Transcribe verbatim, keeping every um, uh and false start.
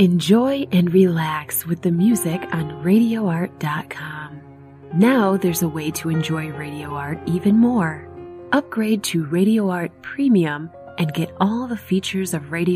Enjoy and relax with the music on radio art dot com. Now there's a way to enjoy Radio Art even more. Upgrade to Radio Art Premium and get all the features of Radio